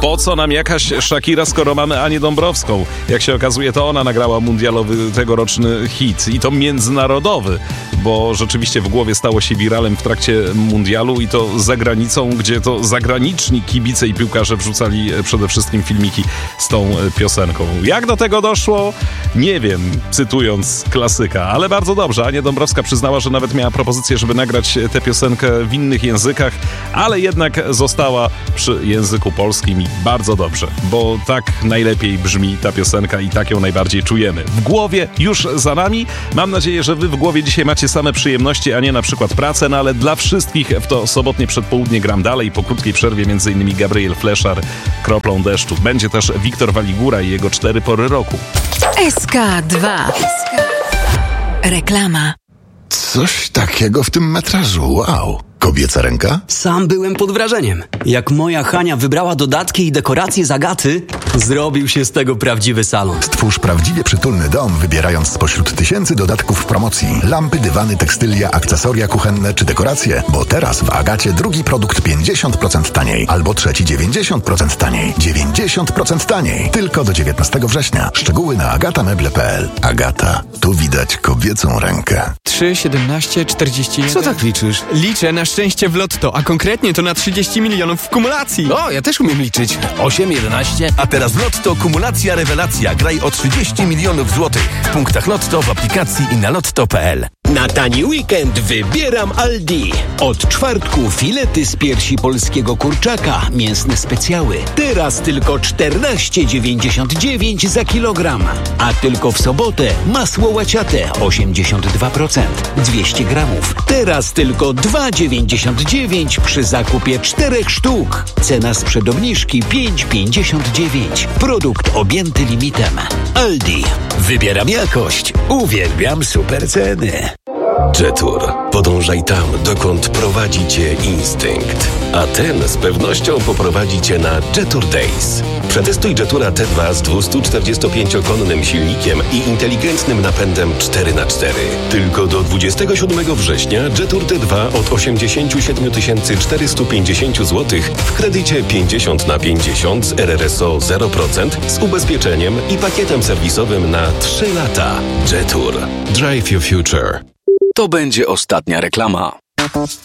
Po co nam jakaś Shakira, skoro mamy Anię Dąbrowską? Jak się okazuje, to ona nagrała mundialowy tegoroczny hit i to międzynarodowy, bo rzeczywiście w głowie stało się wiralem w trakcie mundialu i to za granicą, gdzie to zagraniczni kibice i piłkarze wrzucali przede wszystkim filmiki z tą piosenką. Jak do tego doszło? Nie wiem, cytując klasyka, ale bardzo dobrze. Ania Dąbrowska przyznała, że nawet miała propozycję, żeby nagrać tę piosenkę w innych językach, ale jednak została przy języku polskim i bardzo dobrze, bo tak najlepiej brzmi ta piosenka i tak ją najbardziej czujemy. W głowie już za nami. Mam nadzieję, że wy w głowie dzisiaj macie same przyjemności, a nie na przykład pracę, no ale dla wszystkich w to sobotnie przedpołudnie gram dalej. Po krótkiej przerwie m.in. Gabriel Fleszar, Kroplą deszczu. Będzie też Wiktor Waligura i jego 4 pory roku. SK2. Reklama. Coś takiego w tym metrażu, wow. Kobieca ręka? Sam byłem pod wrażeniem. Jak moja Hania wybrała dodatki i dekoracje z Agaty, zrobił się z tego prawdziwy salon. Stwórz prawdziwie przytulny dom, wybierając spośród tysięcy dodatków w promocji. Lampy, dywany, tekstylia, akcesoria kuchenne czy dekoracje. Bo teraz w Agacie drugi produkt 50% taniej. Albo trzeci 90% taniej. 90% taniej. Tylko do 19 września. Szczegóły na agatameble.pl. Agata. Tu widać kobiecą rękę. 3, 17, 41... Co tak liczysz? Liczę na szczęście w lotto, a konkretnie to na 30 milionów w kumulacji. O, ja też umiem liczyć. 8, 11... A teraz Lotto Kumulacja Rewelacja. Graj o 30 milionów złotych. W punktach Lotto, w aplikacji i na lotto.pl. Na tani weekend wybieram Aldi. Od czwartku filety z piersi polskiego kurczaka, mięsne specjały. Teraz tylko 14,99 za kilogram. A tylko w sobotę masło łaciate 82%, 200 gramów. Teraz tylko 2,99 przy zakupie 4 sztuk. Cena sprzed obniżki 5,59. Produkt objęty limitem. Aldi. Wybieram jakość. Uwielbiam super ceny. Jetour. Podążaj tam, dokąd prowadzi cię instynkt. A ten z pewnością poprowadzi cię na Jetour Days. Przetestuj Jetoura T2 z 245-konnym silnikiem i inteligentnym napędem 4x4. Tylko do 27 września Jetour T2 od 87 450 zł w kredycie 50/50 z RRSO 0% z ubezpieczeniem i pakietem serwisowym na 3 lata. Jetour. Drive your future. To będzie ostatnia reklama.